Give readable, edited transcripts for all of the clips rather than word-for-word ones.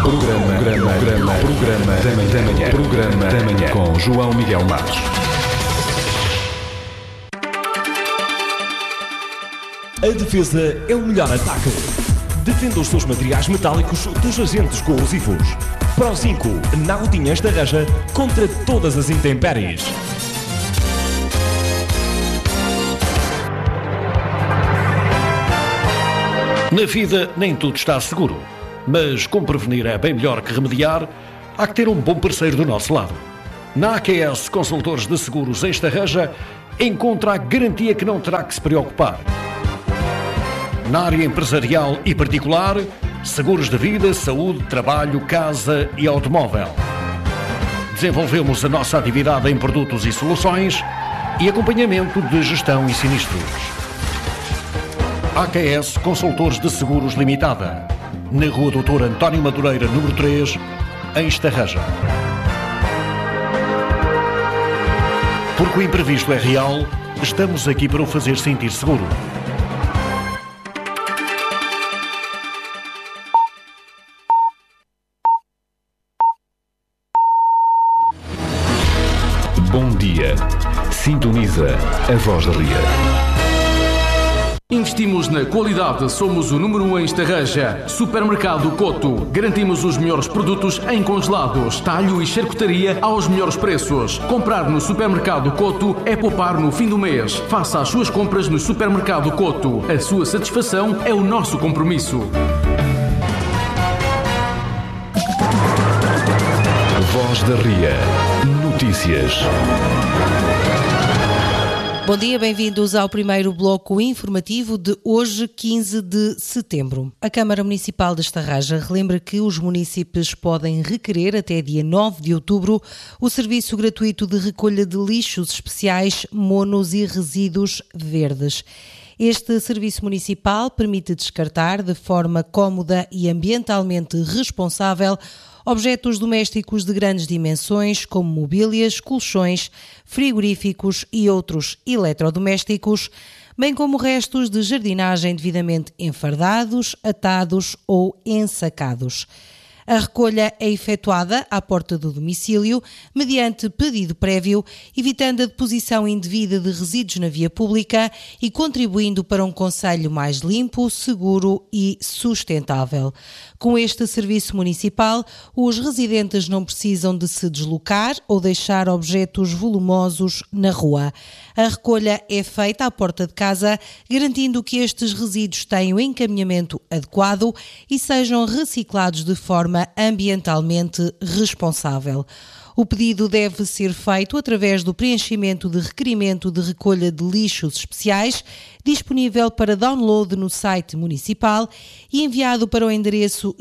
Programa da manhã com João Miguel Matos. A defesa é o melhor ataque. Defenda os seus materiais metálicos dos agentes corrosivos. Pro 5, na Gotinhas da Reja, contra todas as intempéries. Na vida nem tudo está seguro, mas como prevenir é bem melhor que remediar, há que ter um bom parceiro do nosso lado. Na AQS Consultores de Seguros em Estarreja, encontra a garantia que não terá que se preocupar. Na área empresarial e particular, seguros de vida, saúde, trabalho, casa e automóvel. Desenvolvemos a nossa atividade em produtos e soluções e acompanhamento de gestão e sinistros. AQS Consultores de Seguros Limitada, na Rua Doutor António Madureira, número 3, em Estarreja. Porque o imprevisto é real, estamos aqui para o fazer sentir seguro. Bom dia. Sintoniza a Voz da Ria. Investimos na qualidade, somos o número 1 em Estarreja. Supermercado Coto. Garantimos os melhores produtos em congelados, talho e charcutaria aos melhores preços. Comprar no Supermercado Coto é poupar no fim do mês. Faça as suas compras no Supermercado Coto. A sua satisfação é o nosso compromisso. Voz da Ria. Notícias. Bom dia, bem-vindos ao primeiro bloco informativo de hoje, 15 de setembro. A Câmara Municipal de Estarreja relembra que os munícipes podem requerer até dia 9 de outubro o serviço gratuito de recolha de lixos especiais, monos e resíduos verdes. Este serviço municipal permite descartar de forma cómoda e ambientalmente responsável objetos domésticos de grandes dimensões, como mobílias, colchões, frigoríficos e outros eletrodomésticos, bem como restos de jardinagem devidamente enfardados, atados ou ensacados. A recolha é efetuada à porta do domicílio, mediante pedido prévio, evitando a deposição indevida de resíduos na via pública e contribuindo para um concelho mais limpo, seguro e sustentável. Com este serviço municipal, os residentes não precisam de se deslocar ou deixar objetos volumosos na rua. A recolha é feita à porta de casa, garantindo que estes resíduos tenham encaminhamento adequado e sejam reciclados de forma ambientalmente responsável. O pedido deve ser feito através do preenchimento de requerimento de recolha de lixos especiais, disponível para download no site municipal e enviado para o endereço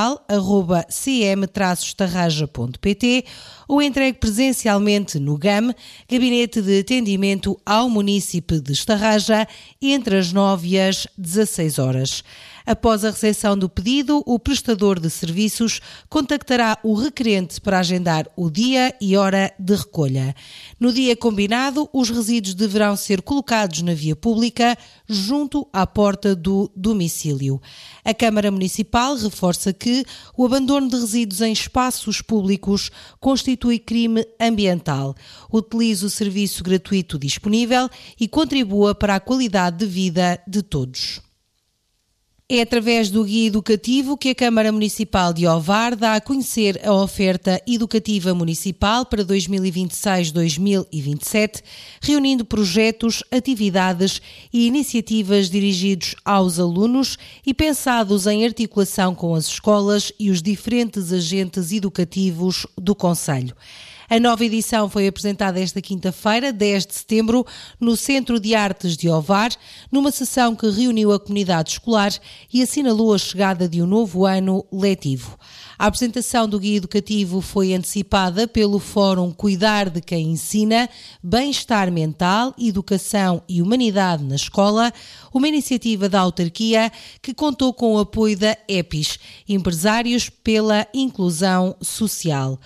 geral@cm-estarreja.pt ou entregue presencialmente no GAM, Gabinete de Atendimento ao Munícipe de Estarreja, entre as 9 e as 16 horas. Após a recepção do pedido, o prestador de serviços contactará o requerente para agendar o dia e hora de recolha. No dia combinado, os resíduos deverão ser colocados na via pública, junto à porta do domicílio. A Câmara Municipal reforça que o abandono de resíduos em espaços públicos constitui crime ambiental. Utilize o serviço gratuito disponível e contribua para a qualidade de vida de todos. É através do guia educativo que a Câmara Municipal de Ovar dá a conhecer a oferta educativa municipal para 2026-2027, reunindo projetos, atividades e iniciativas dirigidos aos alunos e pensados em articulação com as escolas e os diferentes agentes educativos do concelho. A nova edição foi apresentada esta quinta-feira, 10 de setembro, no Centro de Artes de Ovar, numa sessão que reuniu a comunidade escolar e assinalou a chegada de um novo ano letivo. A apresentação do guia educativo foi antecipada pelo Fórum Cuidar de Quem Ensina, Bem-Estar Mental, Educação e Humanidade na Escola, uma iniciativa da autarquia que contou com o apoio da EPIS, Empresários pela Inclusão Social.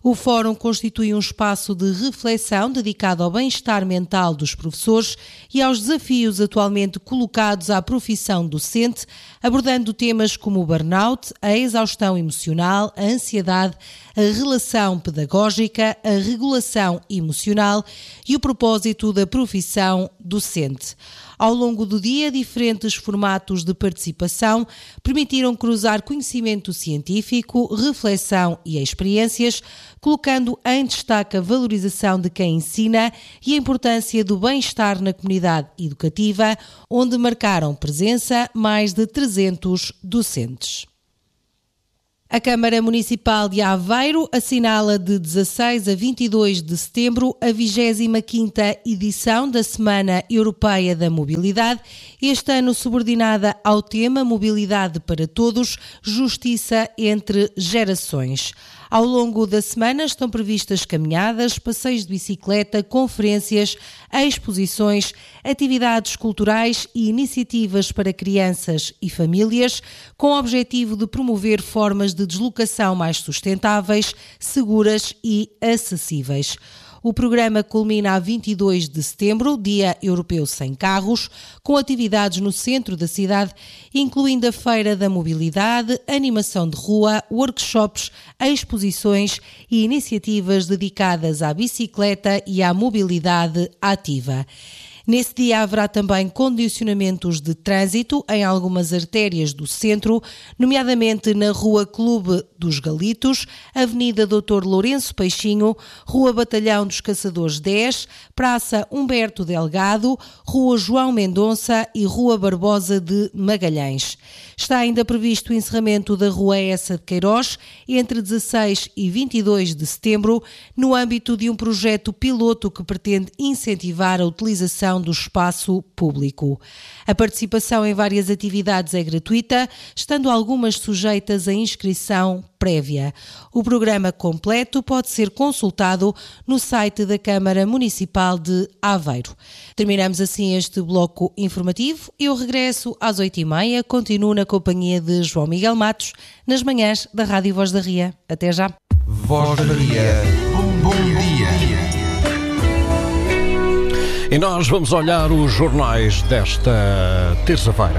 O Fórum constitui um espaço de reflexão dedicado ao bem-estar mental dos professores e aos desafios atualmente colocados à profissão docente, abordando temas como o burnout, a exaustão emocional, a ansiedade, a relação pedagógica, a regulação emocional e o propósito da profissão docente. Ao longo do dia, diferentes formatos de participação permitiram cruzar conhecimento científico, reflexão e experiências, colocando em destaque a valorização de quem ensina e a importância do bem-estar na comunidade educativa, onde marcaram presença mais de 300 docentes. A Câmara Municipal de Aveiro assinala de 16 a 22 de setembro a 25ª edição da Semana Europeia da Mobilidade, este ano subordinada ao tema Mobilidade para Todos, Justiça entre Gerações. Ao longo da semana estão previstas caminhadas, passeios de bicicleta, conferências, exposições, atividades culturais e iniciativas para crianças e famílias, com o objetivo de promover formas de deslocação mais sustentáveis, seguras e acessíveis. O programa culmina a 22 de setembro, Dia Europeu Sem Carros, com atividades no centro da cidade, incluindo a Feira da Mobilidade, animação de rua, workshops, exposições e iniciativas dedicadas à bicicleta e à mobilidade ativa. Nesse dia haverá também condicionamentos de trânsito em algumas artérias do centro, nomeadamente na Rua Clube dos Galitos, Avenida Dr. Lourenço Peixinho, Rua Batalhão dos Caçadores 10, Praça Humberto Delgado, Rua João Mendonça e Rua Barbosa de Magalhães. Está ainda previsto o encerramento da Rua Essa de Queiroz entre 16 e 22 de setembro, no âmbito de um projeto piloto que pretende incentivar a utilização do espaço público. A participação em várias atividades é gratuita, estando algumas sujeitas a inscrição prévia. O programa completo pode ser consultado no site da Câmara Municipal de Aveiro. Terminamos assim este bloco informativo. Eu regresso às 8h30, continuo na companhia de João Miguel Matos, nas manhãs da Rádio Voz da Ria. Até já. Voz da Ria. Bom dia. E nós vamos olhar os jornais desta terça-feira.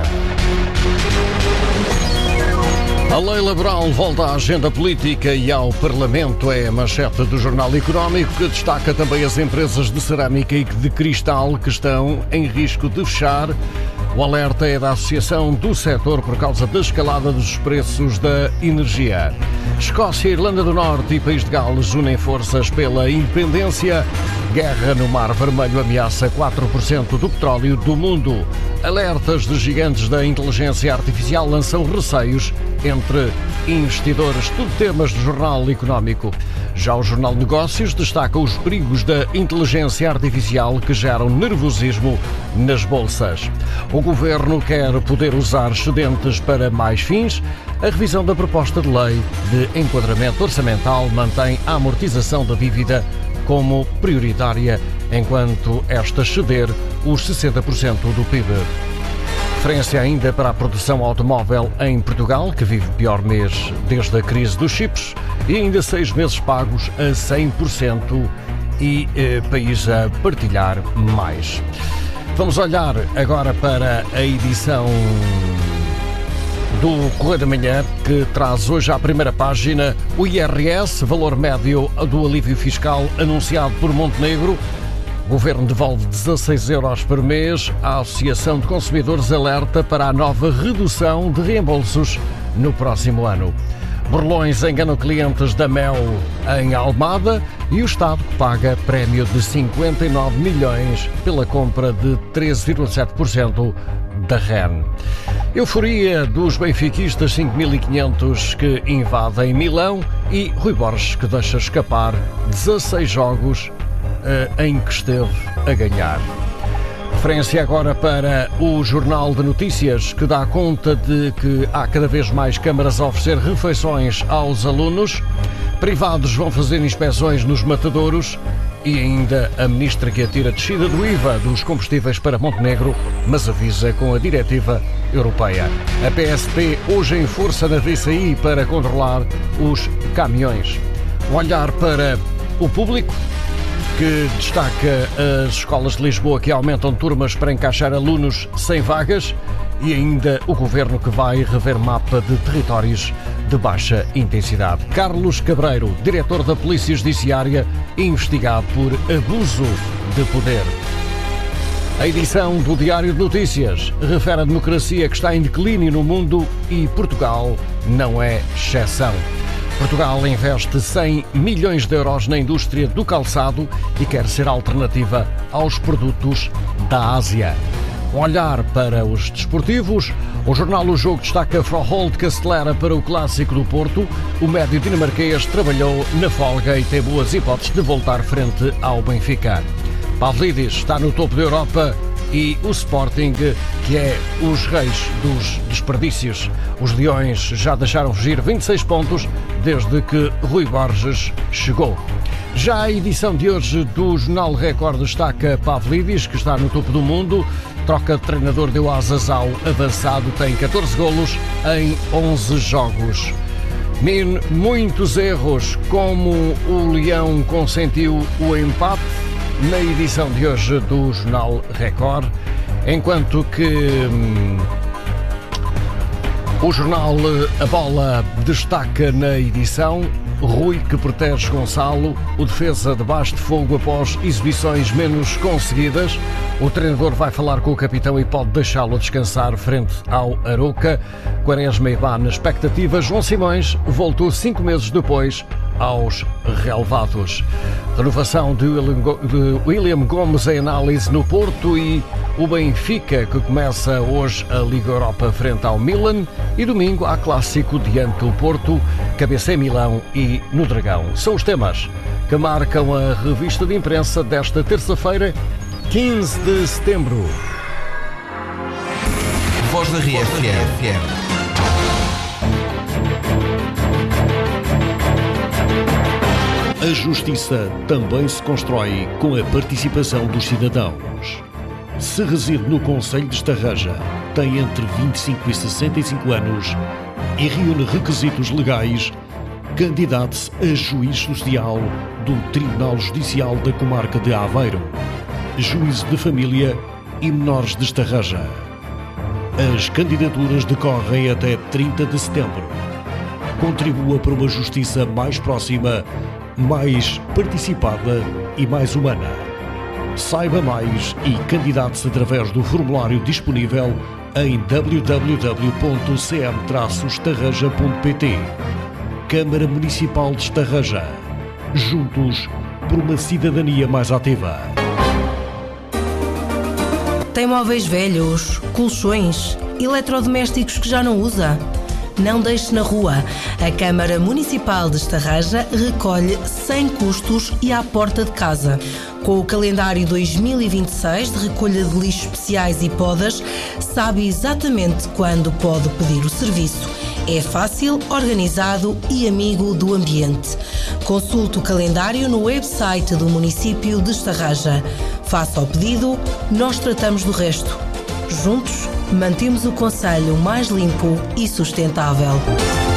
A lei laboral volta à agenda política e ao Parlamento, é a manchete do Jornal Económico, que destaca também as empresas de cerâmica e de cristal que estão em risco de fechar. O alerta é da Associação do Setor por causa da escalada dos preços da energia. Escócia, Irlanda do Norte e País de Gales unem forças pela independência. Guerra no Mar Vermelho ameaça 4% do petróleo do mundo. Alertas de gigantes da inteligência artificial lançam receios entre investidores. Tudo temas do Jornal Económico. Já o Jornal Negócios destaca os perigos da inteligência artificial que geram nervosismo nas bolsas. O Governo quer poder usar excedentes para mais fins. A revisão da proposta de lei de enquadramento orçamental mantém a amortização da dívida como prioritária, enquanto esta ceder os 60% do PIB. Referência ainda para a produção automóvel em Portugal, que vive o pior mês desde a crise dos chips, e ainda 6 meses pagos a 100% e país a partilhar mais. Vamos olhar agora para a edição do Correio da Manhã, que traz hoje à primeira página o IRS, valor médio do alívio fiscal anunciado por Montenegro. O Governo devolve 16 euros por mês. A Associação de Consumidores alerta para a nova redução de reembolsos no próximo ano. Burlões enganam clientes da Mel em Almada e o Estado paga prémio de 59 milhões pela compra de 13,7% da REN. Euforia dos benfiquistas 5.500 que invadem Milão e Rui Borges, que deixa escapar 16 jogos em que esteve a ganhar. Referência agora para o Jornal de Notícias, que dá conta de que há cada vez mais câmaras a oferecer refeições aos alunos. Privados vão fazer inspeções nos matadouros. E ainda a ministra que atira a descida do IVA dos combustíveis para Montenegro, mas avisa com a diretiva europeia. A PSP hoje em força na DCI para controlar os caminhões. Olhar para o público, que destaca as escolas de Lisboa que aumentam turmas para encaixar alunos sem vagas, e ainda o Governo que vai rever mapa de territórios de baixa intensidade. Carlos Cabreiro, diretor da Polícia Judiciária, investigado por abuso de poder. A edição do Diário de Notícias refere a democracia que está em declínio no mundo e Portugal não é exceção. Portugal investe 100 milhões de euros na indústria do calçado e quer ser alternativa aos produtos da Ásia. Um olhar para os desportivos. O jornal O Jogo destaca Froholt Castellera para o Clássico do Porto. O médio dinamarquês trabalhou na folga e tem boas hipóteses de voltar frente ao Benfica. Pavlidis está no topo da Europa e o Sporting, que é os reis dos desperdícios. Os Leões já deixaram fugir 26 pontos desde que Rui Borges chegou. Já a edição de hoje do Jornal Record destaca Pavlidis, que está no topo do mundo. Troca de treinador deu asas ao avançado, tem 14 golos em 11 jogos. Muitos erros, como o Leão consentiu o empate, na edição de hoje do Jornal Record, enquanto que o jornal A Bola destaca na edição Rui que protege Gonçalo, o defesa debaixo de fogo após exibições menos conseguidas. O treinador vai falar com o capitão e pode deixá-lo descansar frente ao Arouca. Quaresma e Bá na expectativa. João Simões voltou 5 meses depois aos relevados. Renovação de William Gomes em análise no Porto e o Benfica, que começa hoje a Liga Europa frente ao Milan, e domingo há clássico diante do Porto, cabeça em Milão e no Dragão. São os temas que marcam a revista de imprensa desta terça-feira, 15 de setembro. Voz da RFM. A justiça também se constrói com a participação dos cidadãos. Se reside no concelho de Estarreja, tem entre 25 e 65 anos e reúne requisitos legais, candidate-se a juiz social do Tribunal Judicial da Comarca de Aveiro, juízo de família e menores de Estarreja. As candidaturas decorrem até 30 de setembro. Contribua para uma justiça mais próxima, mais participada e mais humana. Saiba mais e candidate-se através do formulário disponível em www.cm-estarreja.pt. Câmara Municipal de Estarreja. Juntos por uma cidadania mais ativa. Tem móveis velhos, colchões, eletrodomésticos que já não usa? Não deixe na rua. A Câmara Municipal de Estarreja recolhe sem custos e à porta de casa. Com o calendário 2026 de recolha de lixos especiais e podas, sabe exatamente quando pode pedir o serviço. É fácil, organizado e amigo do ambiente. Consulte o calendário no website do município de Estarreja. Faça o pedido, nós tratamos do resto. Juntos, mantemos o concelho mais limpo e sustentável.